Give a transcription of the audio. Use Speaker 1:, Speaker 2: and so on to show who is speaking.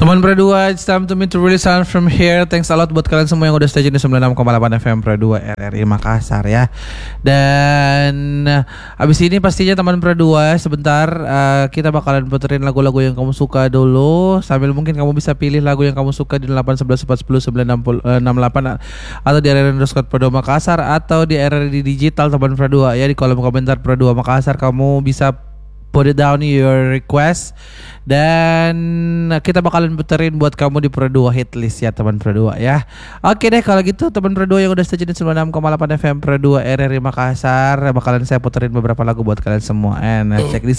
Speaker 1: Teman Pro2, it's time to meet to really sound from here. Thanks a lot buat kalian semua yang udah stay tune di 96,8 FM Pro2 RRI Makassar ya. Dan abis ini pastinya teman Pro2 sebentar kita bakalan puterin lagu-lagu yang kamu suka dulu. Sambil mungkin kamu bisa pilih lagu yang kamu suka di 8, 11, 4, 10, 9, 68 atau di RRI_Pro2 Makassar atau di RRI Digital teman Pro2 ya. Di kolom komentar Pro2 Makassar kamu bisa put it down your request dan kita bakalan puterin buat kamu di Pro2 hit list ya teman Pro2 ya. Oke deh kalau gitu teman Pro2 yang udah stay di 96,8 FM Pro2 RRI Makassar bakalan saya puterin beberapa lagu buat kalian semua. And check this